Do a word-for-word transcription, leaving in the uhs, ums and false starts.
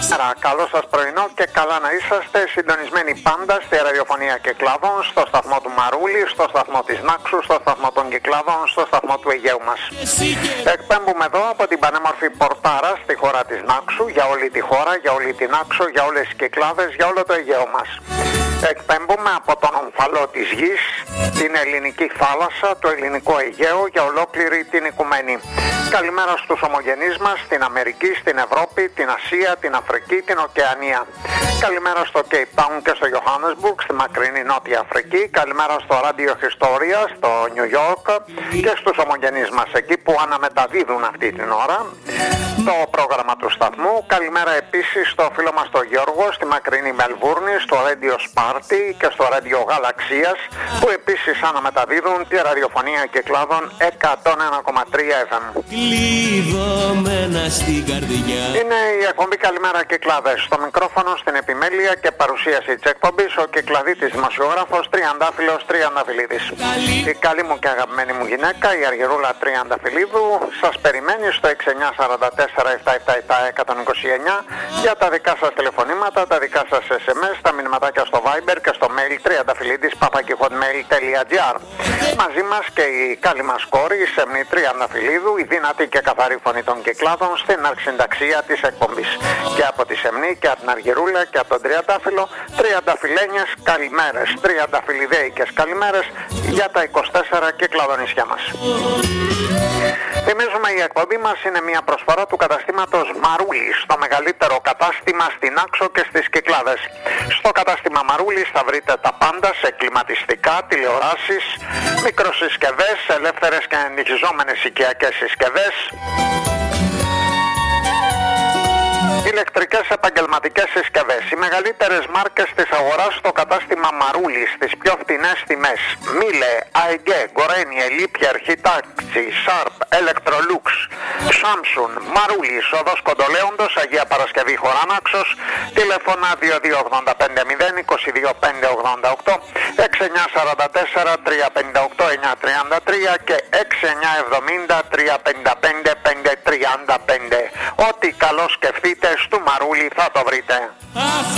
Καλό σας πρωινό και καλά να είσαστε συντονισμένοι πάντα στη ραδιοφωνία Κυκλάδων, στο σταθμό του Μαρούλη, στο σταθμό της Νάξου, στο σταθμό των Κυκλάδων, στο σταθμό του Αιγαίου μας. Εκπέμπουμε εδώ από την πανέμορφη Πορτάρα στη χώρα της Νάξου, για όλη τη χώρα, για όλη την Νάξο, για όλες τις Κυκλάδες, για όλο το Αιγαίο μας. Εκπέμπουμε από τον ομφαλό της γης, την ελληνική θάλασσα, το ελληνικό Αιγαίο, για ολόκληρη την οικουμένη. Καλημέρα στους ομογενείς μας στην Αμερική, στην Ευρώπη, την Ασία, την Αφρική, την Οκεανία. Καλημέρα στο Cape Town και στο Johannesburg, στη μακρινή Νότια Αφρική. Καλημέρα στο Radio Historia, στο New York και στους ομογενείς μας εκεί που αναμεταδίδουν αυτή την ώρα το πρόγραμμα του σταθμού. Καλημέρα επίσης στο φίλο μας τον Γιώργο, στη μακρινή Μελβούρνη, στο Radio Sparty και στο Radio Γαλαξίας, που επίσης αναμεταδίδουν τη ραδιοφωνία Κυκλάδων εκατόν ένα κόμμα τρία εφ εμ. Είναι η εκπομπή Καλημέρα Κυκλάδες. Στο μικρόφωνο, στην επιμέλεια και παρουσίαση της εκπομπής, ο Κυκλαδίτης δημοσιογράφος Τριαντάφυλλος Τριανταφυλλίδης. Η καλή μου και αγαπημένη μου γυναίκα, η Αργυρούλα Τριανταφυλλίδου, σας περιμένει στο έξι εννιά τέσσερα τέσσερα επτά επτά επτά εκατόν είκοσι εννιά για τα δικά σας τηλεφωνήματα, τα δικά σας ες εμ ες, τα μηνυματάκια στο Viber και στο mail τριανταφυλλίδης παπάκι hotmail τελεία τζι άρ. Μαζί μας και η καλή μας κόρη, η Σεμνή Τριανταφυλλίδου, η δυνατή και καθαρή φωνή των Κυκλάδων στην αρχισυνταξία της εκπομπής. Και από τη Σεμνή και από την Αργυρούλα και από τον Τριαντάφυλλο, τριανταφυλλένιες καλημέρες, τριανταφυλλιδέικες καλημέρες για τα είκοσι τέσσερα Κυκλαδονησιά μας. Θυμίζουμε, η εκπομπή μας είναι μια προσφορά του καταστήματος Μαρούλης, το μεγαλύτερο κατάστημα στην Άξο και στις Κυκλάδες. Στο κατάστημα Μαρούλης θα βρείτε τα πάντα σε κλιματιστικά, τηλεοράσεις, μικροσυσκευές, ελεύθερες και ενοικιζόμενες οικιακές συσκευές, ηλεκτρικές επαγγελματικές συσκευές. Οι μεγαλύτερες μάρκες της αγοράς στο κατάστημα Μαρούλης, στις πιο φτηνές τιμές. Μίλε, ΑΕΓΕ, Γκορένιε, Λίπιερ, Χιτάξι, Σάρπ, Electrolux, Samsung, Μαρούλης, οδός Κοντολέοντος, Αγία Παρασκευή Χωράναξος, τηλέφωνα δύο δύο ογδόντα πέντε μηδέν είκοσι δύο πέντε ογδόντα οκτώ, έξι εννιά τέσσερα τέσσερα τρία πέντε οκτώ εννιά τρία τρία και έξι εννιά εβδομήντα τρία πέντε πέντε πέντε τρία πέντε. Ό,τι καλό σκεφτείτε, στο Μαρούλι θα το βρείτε.